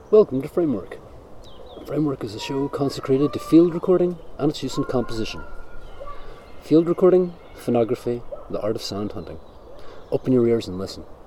Welcome to Framework. Framework is a show consecrated to field recording and its use in composition. Field recording, phonography, the art of sound hunting. Open your ears and listen.